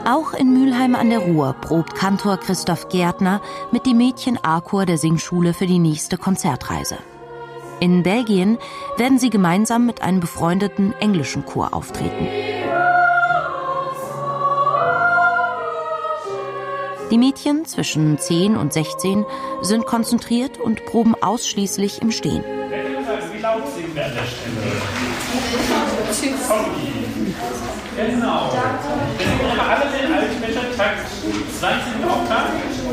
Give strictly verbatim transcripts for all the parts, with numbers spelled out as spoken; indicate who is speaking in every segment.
Speaker 1: Auch in Mülheim an der Ruhr probt Kantor Christoph Gärtner mit dem Mädchen-A-Chor der Singschule für die nächste Konzertreise. In Belgien werden sie gemeinsam mit einem befreundeten englischen Chor auftreten. Die Mädchen zwischen zehn und sechzehn sind konzentriert und proben ausschließlich im Stehen.
Speaker 2: Wie laut singen wir an der Stelle? Genau. Wir singen immer alle den Altmeter-Takt zwanzig Oktaven.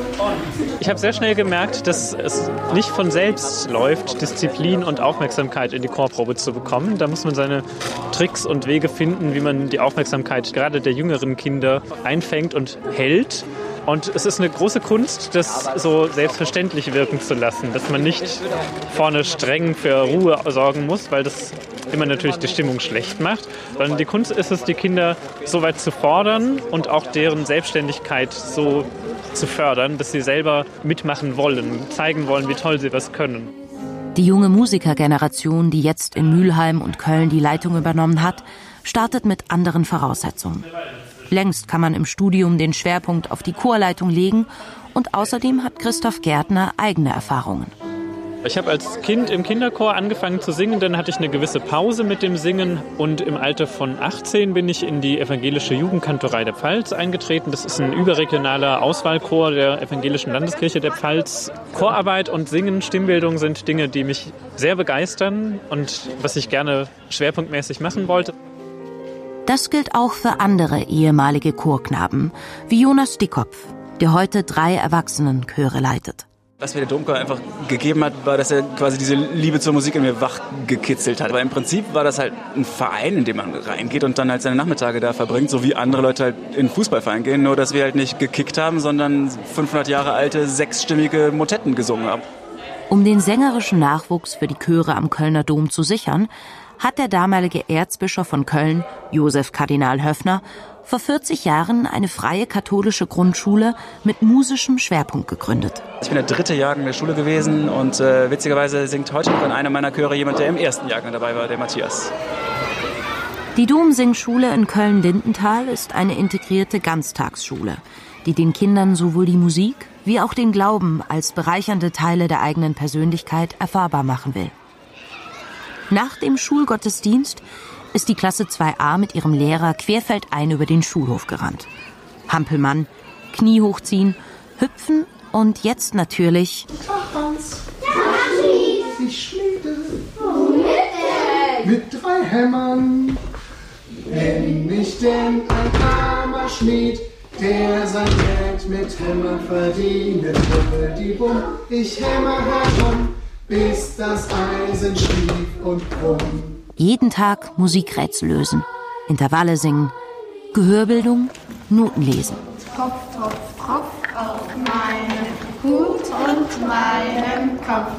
Speaker 2: Ich habe sehr schnell gemerkt, dass es nicht von selbst läuft, Disziplin und Aufmerksamkeit in die Chorprobe zu bekommen. Da muss man seine Tricks und Wege finden, wie man die Aufmerksamkeit gerade der jüngeren Kinder einfängt und hält. Und es ist eine große Kunst, das so selbstverständlich wirken zu lassen, dass man nicht vorne streng für Ruhe sorgen muss, weil das immer natürlich die Stimmung schlecht macht, sondern die Kunst ist es, die Kinder so weit zu fordern und auch deren Selbstständigkeit so zu fördern, dass sie selber mitmachen wollen, zeigen wollen, wie toll sie was können.
Speaker 1: Die junge Musikergeneration, die jetzt in Mülheim und Köln die Leitung übernommen hat, startet mit anderen Voraussetzungen. Längst kann man im Studium den Schwerpunkt auf die Chorleitung legen und außerdem hat Christoph Gärtner eigene Erfahrungen.
Speaker 2: Ich habe als Kind im Kinderchor angefangen zu singen, dann hatte ich eine gewisse Pause mit dem Singen und im Alter von achtzehn bin ich in die evangelische Jugendkantorei der Pfalz eingetreten. Das ist ein überregionaler Auswahlchor der evangelischen Landeskirche der Pfalz. Chorarbeit und Singen, Stimmbildung sind Dinge, die mich sehr begeistern und was ich gerne schwerpunktmäßig machen wollte.
Speaker 1: Das gilt auch für andere ehemalige Chorknaben, wie Jonas Dickkopf, der heute drei Erwachsenenchöre leitet.
Speaker 3: Was mir der Domchor einfach gegeben hat, war, dass er quasi diese Liebe zur Musik in mir wachgekitzelt hat. Aber im Prinzip war das halt ein Verein, in den man reingeht und dann halt seine Nachmittage da verbringt, so wie andere Leute halt in den Fußballverein gehen. Nur, dass wir halt nicht gekickt haben, sondern fünfhundert Jahre alte, sechsstimmige Motetten gesungen haben.
Speaker 1: Um den sängerischen Nachwuchs für die Chöre am Kölner Dom zu sichern, hat der damalige Erzbischof von Köln, Josef Kardinal Höffner, vor vierzig Jahren eine freie katholische Grundschule mit musischem Schwerpunkt gegründet.
Speaker 3: Ich bin der dritte Jahrgang der Schule gewesen und äh, witzigerweise singt heute noch in einer meiner Chöre jemand, der im ersten Jahrgang dabei war, der Matthias.
Speaker 1: Die Domsingschule in Köln-Lindenthal ist eine integrierte Ganztagsschule, die den Kindern sowohl die Musik wie auch den Glauben als bereichernde Teile der eigenen Persönlichkeit erfahrbar machen will. Nach dem Schulgottesdienst ist die Klasse zwei a mit ihrem Lehrer querfeldein über den Schulhof gerannt. Hampelmann, Knie hochziehen, hüpfen und jetzt natürlich...
Speaker 4: Ach, Hans. Ja, ich schmiede. Womit denn? Mit drei Hämmern. Bin ich denn ein armer Schmied, der sein Geld mit Hämmer verdient? Hummel die Bumm, ich hämmer herum, bis das Eisen stief und krumm.
Speaker 1: Jeden Tag Musikrätsel lösen, Intervalle singen, Gehörbildung, Noten lesen.
Speaker 5: Tropf, Tropf, Tropf auf meinen Hut und meinen Kopf.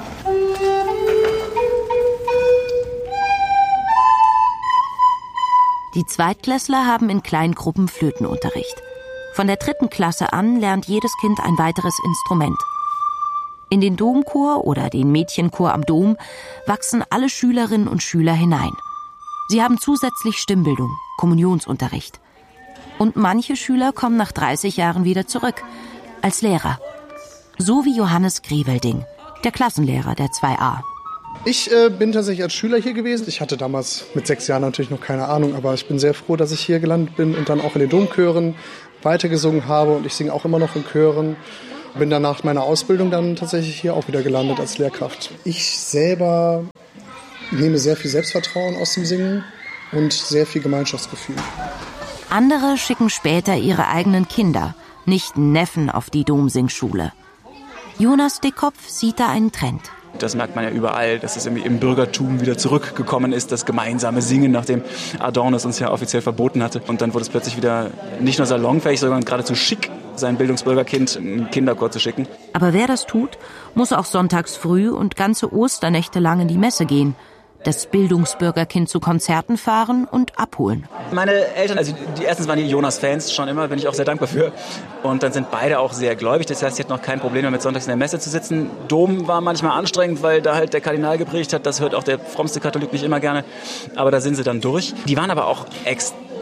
Speaker 1: Die Zweitklässler haben in kleinen Gruppen Flötenunterricht. Von der dritten Klasse an lernt jedes Kind ein weiteres Instrument. In den Domchor oder den Mädchenchor am Dom wachsen alle Schülerinnen und Schüler hinein. Sie haben zusätzlich Stimmbildung, Kommunionsunterricht. Und manche Schüler kommen nach dreißig Jahren wieder zurück, als Lehrer. So wie Johannes Grievelding, der Klassenlehrer der zwei a.
Speaker 6: Ich äh, bin tatsächlich als Schüler hier gewesen. Ich hatte damals mit sechs Jahren natürlich noch keine Ahnung, aber ich bin sehr froh, dass ich hier gelandet bin und dann auch in den Domchören weitergesungen habe. Und ich singe auch immer noch in Chören. Bin dann nach meiner Ausbildung dann tatsächlich hier auch wieder gelandet als Lehrkraft. Ich selber nehme sehr viel Selbstvertrauen aus dem Singen und sehr viel Gemeinschaftsgefühl.
Speaker 1: Andere schicken später ihre eigenen Kinder, Nichten, Neffen auf die Domsingschule. Jonas Dickkopf sieht da einen Trend.
Speaker 3: Das merkt man ja überall, dass es irgendwie im Bürgertum wieder zurückgekommen ist, das gemeinsame Singen, nachdem Adorno es uns ja offiziell verboten hatte. Und dann wurde es plötzlich wieder nicht nur salonfähig, sondern geradezu schick, sein Bildungsbürgerkind in einen Kinderchor zu schicken.
Speaker 1: Aber wer das tut, muss auch sonntags früh und ganze Osternächte lang in die Messe gehen, das Bildungsbürgerkind zu Konzerten fahren und abholen.
Speaker 3: Meine Eltern, also die erstens waren die Jonas-Fans schon immer, bin ich auch sehr dankbar für. Und dann sind beide auch sehr gläubig, das heißt, sie hatten noch kein Problem mehr mit sonntags in der Messe zu sitzen. Dom war manchmal anstrengend, weil da halt der Kardinal gepredigt hat, das hört auch der frommste Katholik nicht immer gerne, aber da sind sie dann durch. Die waren aber auch extrem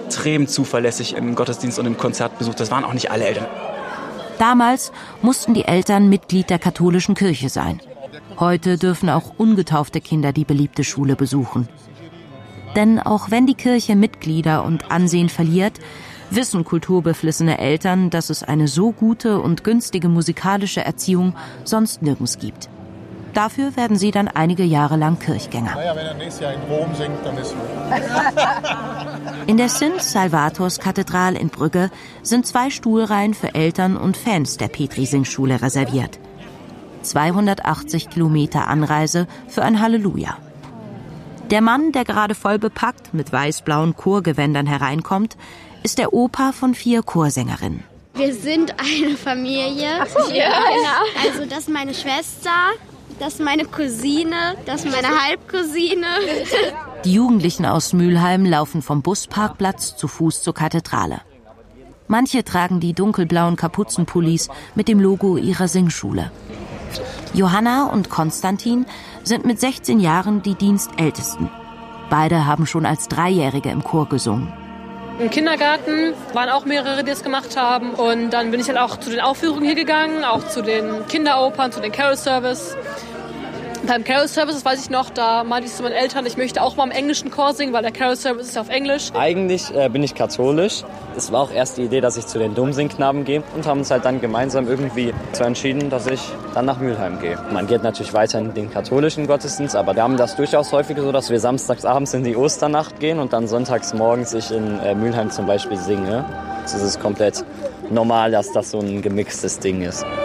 Speaker 3: extrem zuverlässig im Gottesdienst und im Konzertbesuch. Das waren auch nicht alle Eltern.
Speaker 1: Damals mussten die Eltern Mitglied der katholischen Kirche sein. Heute dürfen auch ungetaufte Kinder die beliebte Schule besuchen. Denn auch wenn die Kirche Mitglieder und Ansehen verliert, wissen kulturbeflissene Eltern, dass es eine so gute und günstige musikalische Erziehung sonst nirgends gibt. Dafür werden sie dann einige Jahre lang Kirchgänger.
Speaker 7: Naja, wenn er nächstes Jahr in Rom singt, dann ist es.
Speaker 1: In der Sint-Salvators-Kathedrale in Brügge sind zwei Stuhlreihen für Eltern und Fans der Petri-Singschule reserviert. zweihundertachtzig Kilometer Anreise für ein Halleluja. Der Mann, der gerade voll bepackt mit weiß-blauen Chorgewändern hereinkommt, ist der Opa von vier Chorsängerinnen.
Speaker 8: Wir sind eine Familie. Ach so, ja, genau. Also das ist meine Schwester, das ist meine Cousine, das ist meine Halbcousine.
Speaker 1: Die Jugendlichen aus Mülheim laufen vom Busparkplatz zu Fuß zur Kathedrale. Manche tragen die dunkelblauen Kapuzenpullis mit dem Logo ihrer Singschule. Johanna und Konstantin sind mit sechzehn Jahren die Dienstältesten. Beide haben schon als Dreijährige im Chor gesungen.
Speaker 9: Im Kindergarten waren auch mehrere, die das gemacht haben. Und dann bin ich halt auch zu den Aufführungen hier gegangen, auch zu den Kinderopern, zu den Carol Service. Beim Carol Service, das weiß ich noch, da meinte ich zu meinen Eltern, ich möchte auch mal im englischen Chor singen, weil der Carol Service ist ja auf Englisch.
Speaker 10: Eigentlich äh, bin ich katholisch. Es war auch erst die Idee, dass ich zu den Domsingknaben gehe und haben uns halt dann gemeinsam irgendwie so entschieden, dass ich dann nach Mülheim gehe. Man geht natürlich weiter in den katholischen Gottesdienst, aber wir haben das durchaus häufiger so, dass wir samstags abends in die Osternacht gehen und dann sonntags morgens ich in äh, Mülheim zum Beispiel singe. Es ist komplett normal, dass das so ein gemixtes Ding ist.